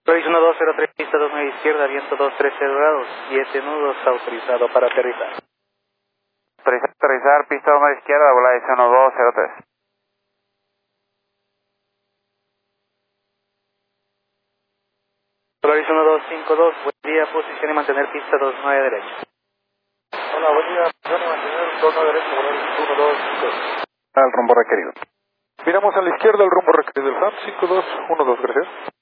Polaris 1203, pista 29 izquierda, viento 230 grados, 7 nudos, autorizado para aterrizar. Aterrizar, pista 29 izquierda, Polaris 1203. Polaris 1252, buen día, posición y mantener pista 29 derecha. Hola, buen día, posición y mantener 29 derecha, Polaris 1252. Al rumbo requerido. Miramos a la izquierda el rumbo requerido del FAM 5212, gracias.